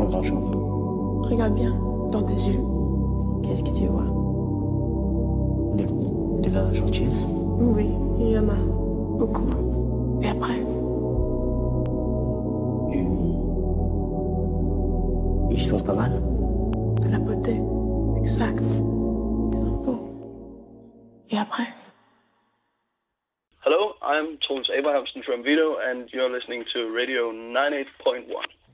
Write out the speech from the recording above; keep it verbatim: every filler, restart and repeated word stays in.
en grand-chose. Regarde bien dans tes yeux. Qu'est-ce que tu vois? De, de la gentillesse. Oui, il y en a beaucoup. Et après? Ils sont pas mal. De la beauté. Exact. Ils sont beaux. Et après? Hello, I'm Thomas Abrahamsen from Vito, and you're listening to Radio ninety-eight point one.